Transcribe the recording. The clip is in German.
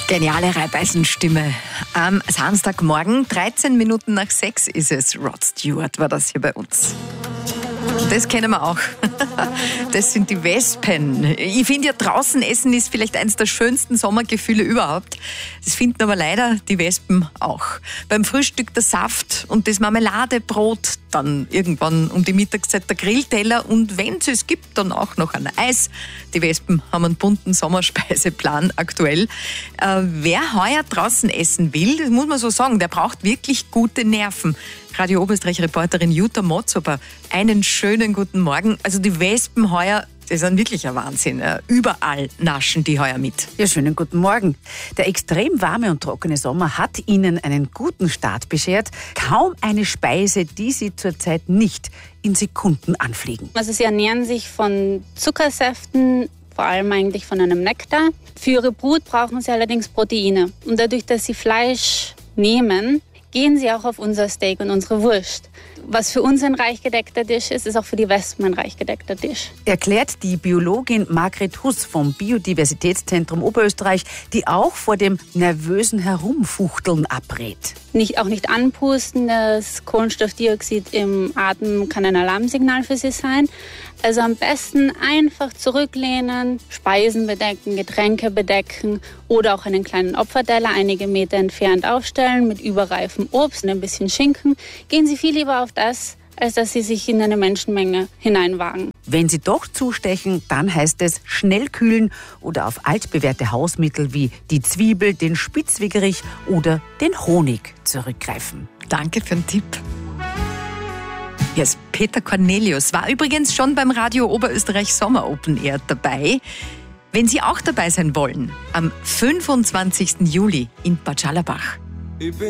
Geniale Reibeisenstimme. Am Samstagmorgen, 13 Minuten nach 6 ist es. Rod Stewart war das hier bei uns. Das kennen wir auch. Das sind die Wespen. Ich finde ja, draußen essen ist vielleicht eines der schönsten Sommergefühle überhaupt. Das finden aber leider die Wespen auch. Beim Frühstück der Saft und das Marmeladebrot, dann irgendwann um die Mittagszeit der Grillteller und wenn es gibt, dann auch noch ein Eis. Die Wespen haben einen bunten Sommerspeiseplan aktuell. Wer heuer draußen essen will, das muss man so sagen, der braucht wirklich gute Nerven. Radio Oberösterreich-Reporterin Jutta Motzober, einen schönen guten Morgen. Also die Wespen heuer, das ist ein wirklicher Wahnsinn. Überall naschen die heuer mit. Ja, schönen guten Morgen. Der extrem warme und trockene Sommer hat Ihnen einen guten Start beschert. Kaum eine Speise, die Sie zurzeit nicht in Sekunden anfliegen. Also sie ernähren sich von Zuckersäften, vor allem eigentlich von einem Nektar. Für ihre Brut brauchen sie allerdings Proteine. Und dadurch, dass sie Fleisch nehmen, gehen sie auch auf unser Steak und unsere Wurst. Was für uns ein reich gedeckter Tisch ist, ist auch für die Wespen ein reich gedeckter Tisch. Erklärt die Biologin Margret Huss vom Biodiversitätszentrum Oberösterreich, die auch vor dem nervösen Herumfuchteln abrät. Auch nicht anpusten, das Kohlenstoffdioxid im Atem kann ein Alarmsignal für sie sein. Also am besten einfach zurücklehnen, Speisen bedecken, Getränke bedecken oder auch einen kleinen Opferteller einige Meter entfernt aufstellen mit überreifem Obst und ein bisschen Schinken. Gehen Sie viel lieber auf das, als dass Sie sich in eine Menschenmenge hineinwagen. Wenn Sie doch zustechen, dann heißt es schnell kühlen oder auf altbewährte Hausmittel wie die Zwiebel, den Spitzwegerich oder den Honig zurückgreifen. Danke für den Tipp. Yes, Peter Cornelius war übrigens schon beim Radio Oberösterreich Sommer Open Air dabei. Wenn Sie auch dabei sein wollen, am 25. Juli in Bad Schallerbach.